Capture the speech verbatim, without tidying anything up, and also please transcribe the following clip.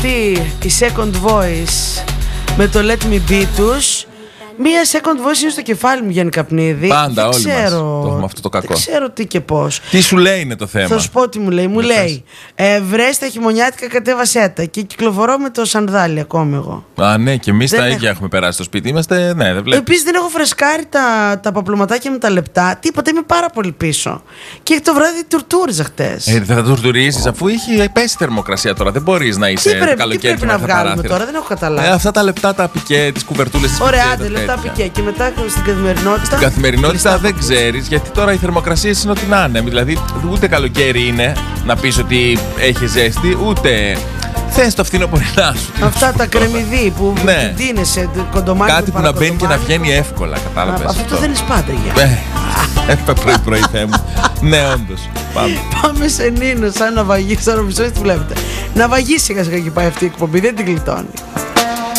αυτή η Second Voice με το Let Me Be τους. Μία second voice είναι στο κεφάλι μου, Γιάννη Καπνίδη. Πάντα δεν όλοι ξέρω, μας το έχουμε αυτό το κακό. Δεν ξέρω τι και πώς. Τι σου λέει είναι το θέμα. Θα σου πω τι μου λέει. Μου λέει ε, βρες τα χειμωνιάτικα, κατέβασέ τα. Και κυκλοφορώ με το σανδάλι ακόμη εγώ. Α, ναι, και εμείς Δεν τα έχω. ίδια έχουμε περάσει στο σπίτι. Είμαστε, ναι, δεν βλέπεις. Επίσης δεν έχω φρεσκάρει τα, τα παπλωματάκια με τα λεπτά. Τίποτα, είμαι πάρα πολύ πίσω. Και το βράδυ τουρτούριζα χτες. Ε, θα τα τουρτουρίσεις αφού έχει πέσει θερμοκρασία τώρα. Δεν μπορείς να είσαι Τι πρέπει, τι καλοκαίρι πρέπει να βγάλουμε τώρα, δεν έχω καταλάβει. Ε, αυτά τα λεπτά τα πικέ, τις κουβερτούλες της Ωραία, πικέ, άντε, τα λεπτά τέτοια. πικέ. Και μετά στην καθημερινότητα. Στην καθημερινότητα δεν ξέρεις, γιατί τώρα οι θερμοκρασίες είναι ό,τι να είναι. Δηλαδή, ούτε καλοκαίρι είναι να πεις ότι έχει ζέστη, ούτε θες το φθινοπορεινά σου. Αυτά τα κρεμμυδί που Ναι. δίνεσαι κοντομάνι. Κάτι που να μπαίνει και να βγαίνει εύκολα, κατάλαβες. Αυτό το δεν είναι πάντα, για. Ε, πρωί-πρωί, Θεέ μου. Ναι, όντως. Πάμε. Πάμε σε Νίνο, σαν να βαγίσει. Τώρα μισό τι βλέπετε. Να βαγίσει σιγά σιγά και πάει αυτή η εκπομπή, δεν την γλιτώνει.